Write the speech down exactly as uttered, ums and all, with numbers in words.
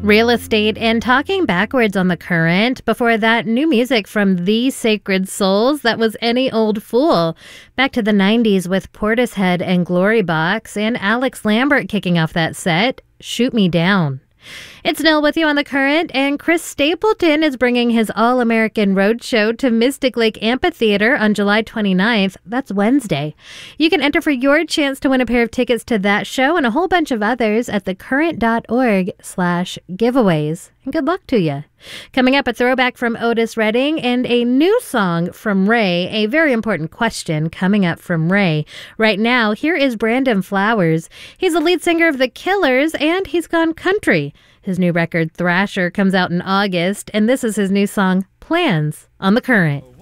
Real estate and talking backwards on the current. Before that, new music from The Sacred Souls. That was Any Old Fool. Back to the nineties with Portishead and Glory Box, and Alex Lambert kicking off that set, Shoot Me Down. It's Nell with you on the current, and Chris Stapleton is bringing his All-American Roadshow to Mystic Lake Amphitheater on July twenty-ninth. That's Wednesday. You can enter for your chance to win a pair of tickets to that show and a whole bunch of others at thecurrent.org slash giveaways. And good luck to you. Coming up, a throwback from Otis Redding and a new song from Ray. A very important question coming up from Ray. Right now, here is Brandon Flowers. He's the lead singer of The Killers, and he's gone country. His new record, Thrasher, comes out in August, and this is his new song, Plans, on The Current.